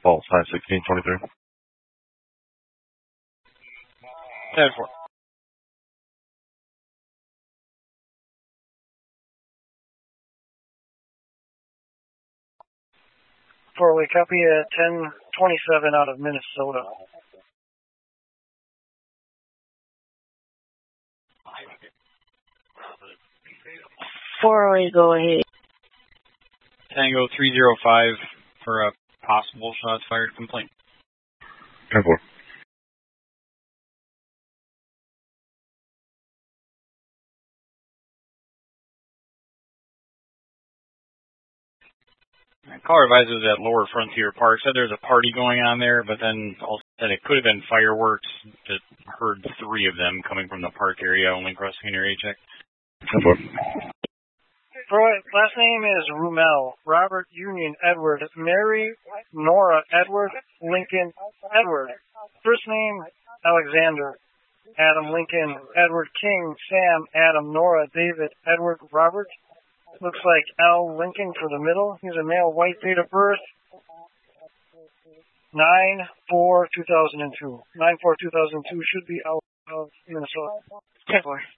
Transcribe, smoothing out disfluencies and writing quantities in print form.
false, 91623. 10-4. Four-way copy at 1027 out of Minnesota. Four-way, go ahead. Tango 305 for a possible shots fired complaint. 10-4. Caller advisors at Lower Frontier Park said there's a party going on there, but then also said it could have been fireworks. Just heard 3 of them coming from the park area, only crossing an area check. 10-4. Last name is Rumel. Robert Union Edward. Mary Nora Edward. Lincoln Edward. First name Alexander. Adam Lincoln. Edward King. Sam Adam Nora David Edward Robert. Looks like Al Lincoln for the middle. He's a male, white, date of birth 9/4/2002. 9/4/2002 should be out of Minnesota. 10-4.